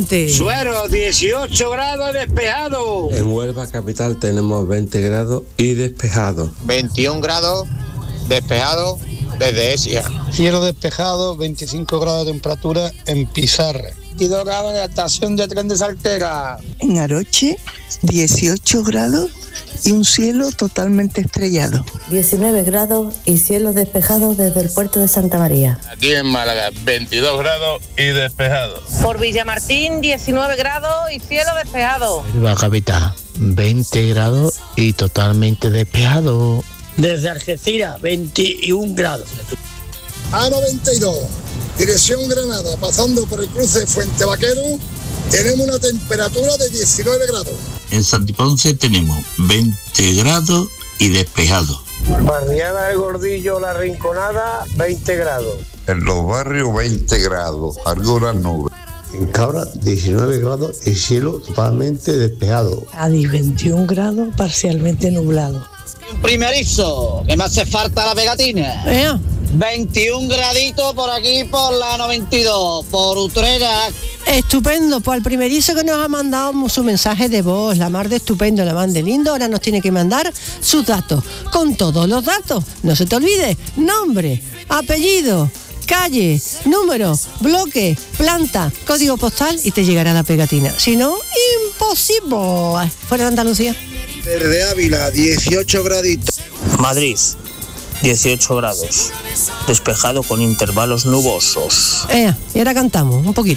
Alicante. Suero, 18 grados despejado. En Huelva capital tenemos 20 grados y despejado. 21 grados despejado desde Esia. Cielo despejado, 25 grados de temperatura en Pizarra. 22 grados en la estación de tren de Saltera. En Aroche, 18 grados y un cielo totalmente estrellado. 19 grados y cielo despejado desde el puerto de Santa María. Aquí en Málaga, 22 grados y despejado. Por Villamartín, 19 grados y cielo despejado. Huelva capital, 20 grados y totalmente despejado. Desde Algeciras, 21 grados. A92, dirección Granada, pasando por el cruce de Fuente Vaquero, tenemos una temperatura de 19 grados. En Santiponce tenemos 20 grados y despejado. Barriada del Gordillo, La Rinconada, 20 grados. En los barrios 20 grados, algunas nubes. En Cabra, 19 grados y cielo totalmente despejado. Cádiz, 21 grados, parcialmente nublado. Primerizo, que me hace falta la pegatina. 21 graditos por aquí, por la 92, por Utrera. Estupendo, pues al primerizo que nos ha mandado su mensaje de voz, la mar de estupendo, la mar de lindo, ahora nos tiene que mandar sus datos, con todos los datos, no se te olvide, nombre, apellido, calle, número, bloque, planta, código postal y te llegará la pegatina, si no, imposible. Fuera de Andalucía. Desde Ávila, 18 graditos. Madrid, 18 grados, despejado con intervalos nubosos. Y ahora cantamos un poquito.